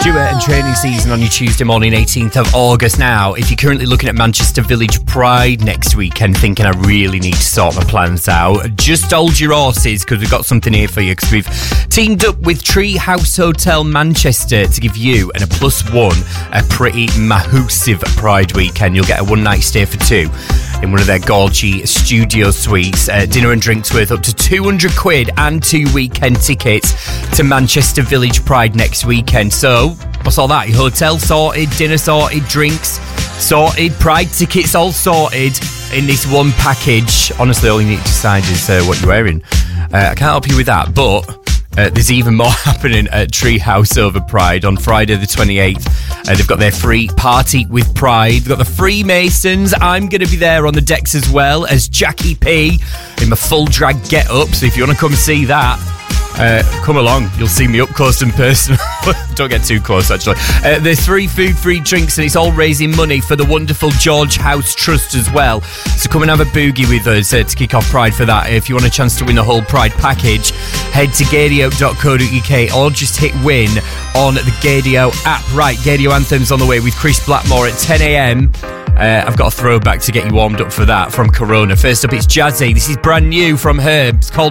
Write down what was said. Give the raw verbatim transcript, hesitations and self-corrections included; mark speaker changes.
Speaker 1: Stuart and training season on your Tuesday morning, eighteenth of August. Now, if you're currently looking at Manchester Village Pride next weekend, thinking I really need to sort my plans out, just hold your horses because we've got something here for you, because we've teamed up with Tree House Hotel Manchester to give you and a plus one a pretty massive Pride weekend. You'll get a one night stay for two in one of their gorgy studio suites, uh, dinner and drinks worth up to two hundred quid and two weekend tickets to Manchester Village Pride next weekend. So, what's all that? Your hotel sorted, dinner sorted, drinks sorted, Pride tickets all sorted in this one package. Honestly, all you need to decide is uh, what you're wearing. Uh, I can't help you with that, but Uh, there's even more happening at Treehouse over Pride on Friday the twenty-eighth. Uh, they've got their free Party with Pride. They've got the Freemasons. I'm going to be there on the decks as well as Jackie P in my full drag get-up. So if you want to come see that, uh, come along. You'll see me up close and personal. Don't get too close, actually. Uh, there's free food, free drinks, and it's all raising money for the wonderful George House Trust as well. So come and have a boogie with us uh, to kick off Pride for that. If you want a chance to win the whole Pride package, head to gadio dot co dot uk or just hit win on the Gadio app. Right, Gadio Anthem's on the way with Chris Blackmore at ten a.m. Uh, I've got a throwback to get you warmed up for that from Corona. First up, it's Jazzy. This is brand new from her. It's called